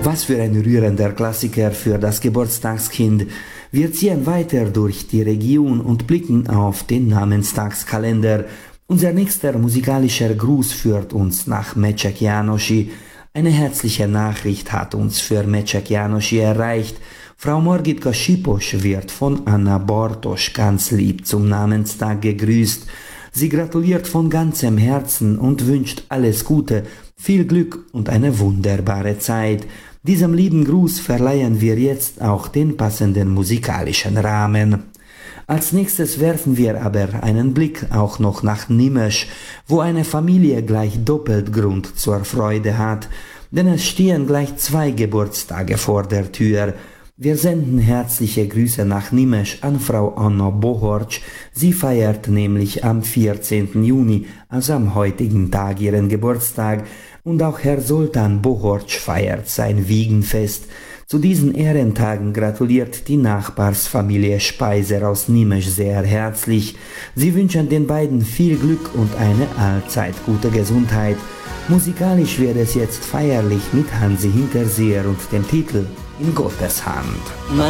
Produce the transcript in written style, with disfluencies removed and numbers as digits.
Was für ein rührender Klassiker für das Geburtstagskind. Wir ziehen weiter durch die Region und blicken auf den Namenstagskalender. Unser nächster musikalischer Gruß führt uns nach Mecek Jánosi. Eine herzliche Nachricht hat uns für Mecek Jánosi erreicht. Frau Morgitka Sipos wird von Anna Bartos ganz lieb zum Namenstag gegrüßt. Sie gratuliert von ganzem Herzen und wünscht alles Gute, viel Glück und eine wunderbare Zeit. Diesem lieben Gruß verleihen wir jetzt auch den passenden musikalischen Rahmen. Als nächstes werfen wir aber einen Blick auch noch nach Nimesch, wo eine Familie gleich doppelt Grund zur Freude hat, denn es stehen gleich 2 Geburtstage vor der Tür. Wir senden herzliche Grüße nach Nimesch an Frau Anna Bohorc. Sie feiert nämlich am 14. Juni, also am heutigen Tag, ihren Geburtstag. Und auch Herr Sultan Bohorc feiert sein Wiegenfest. Zu diesen Ehrentagen gratuliert die Nachbarsfamilie Speiser aus Nimesch sehr herzlich. Sie wünschen den beiden viel Glück und eine allzeit gute Gesundheit. Musikalisch wird es jetzt feierlich mit Hansi Hinterseher und dem Titel In Gottes Hand.